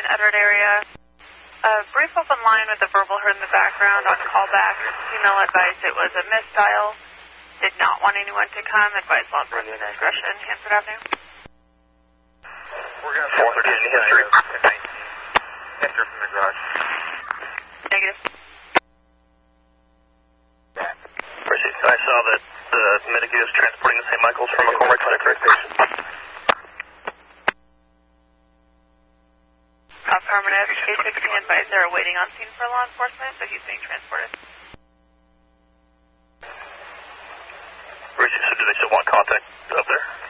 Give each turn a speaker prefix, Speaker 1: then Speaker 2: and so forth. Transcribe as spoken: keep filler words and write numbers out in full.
Speaker 1: Edward area. Uh, brief open line with the verbal heard in the background on callback. Female advised it was a misdial. Did not want anyone to come. Advised law enforcement discretion. Hanford Avenue.
Speaker 2: We're going to four thirty in history. Enter from the garage.
Speaker 1: Negative.
Speaker 2: Proceed. I saw that the Medicaid is transporting the Saint Michael's from McCormick to the correct station.
Speaker 1: Affirmative. K sixteen advised they're waiting on scene for law enforcement, so he's being transported.
Speaker 2: Proceed. So do they still want contact up there?